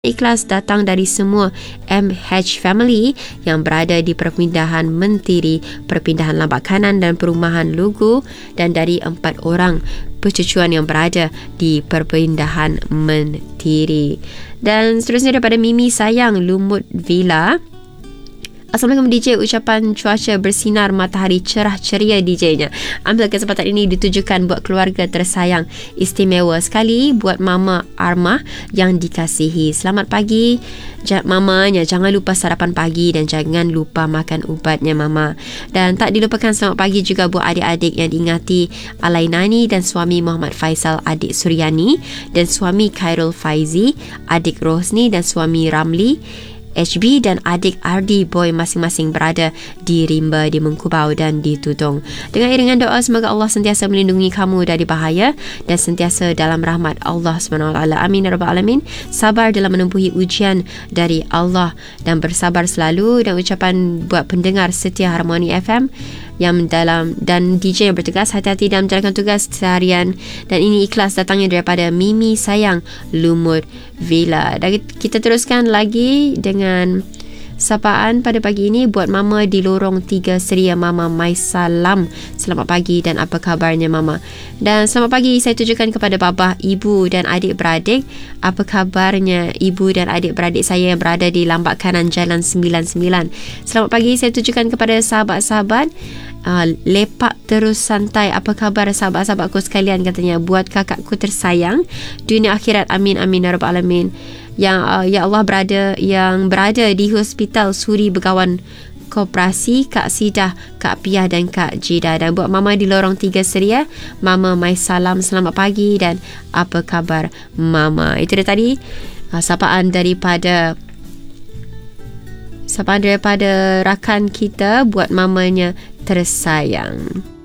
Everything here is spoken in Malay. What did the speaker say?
ikhlas datang dari semua MH family yang berada di Perpindahan Mentiri, Perpindahan Lambak Kanan dan Perumahan Lugu, dan dari 4 orang percucuan yang berada di Perpindahan Mentiri. Dan seterusnya daripada Mimi Sayang, Lumut Villa. Assalamualaikum DJ, ucapan cuaca bersinar, matahari cerah ceria DJ-nya. Ambil kesempatan ini ditujukan buat keluarga tersayang, istimewa sekali buat Mama Armah yang dikasihi. Selamat pagi mamanya, jangan lupa sarapan pagi dan jangan lupa makan ubatnya Mama. Dan tak dilupakan selamat pagi juga buat adik-adik yang diingati, Alainani dan suami Muhammad Faisal, adik Suryani dan suami Khairul Faizi, adik Rosni dan suami Ramli HB dan adik Ardi Boy masing-masing berada di Rimba, di Mengkubau dan di Tudong. Dengan iringan doa semoga Allah sentiasa melindungi kamu dari bahaya dan sentiasa dalam rahmat Allah SWT. Amin ya rabbal alamin. Sabar dalam menempuhi ujian dari Allah dan bersabar selalu. Dan ucapan buat pendengar setia Harmoni FM yang dalam dan DJ yang bertugas, hati-hati dalam menjalankan tugas seharian. Dan ini ikhlas datangnya daripada Mimi Sayang, Lumut Villa. Dan kita teruskan lagi dengan sapaan pada pagi ini buat Mama di Lorong 3 Seria, Mama Mai Salam. Selamat pagi dan apa kabarnya Mama? Dan selamat pagi saya tujukan kepada bapa, ibu dan adik-beradik. Apa kabarnya ibu dan adik-beradik saya yang berada di Lambak Kanan Jalan 99? Selamat pagi saya tujukan kepada sahabat-sahabat. Lepak terus santai. Apa khabar sahabat-sahabatku sekalian, katanya buat kakakku tersayang dunia akhirat, amin amin ya rabbal alamin, yang ya Allah yang berada di Hospital Suri Begawan Koperasi, Kak Sidah, Kak Piah dan Kak Jida. Dan buat Mama di Lorong 3 Seria, Mama Mai Salam, selamat pagi dan apa khabar Mama? Itu dia tadi sapaan daripada rakan kita buat mamanya tersayang.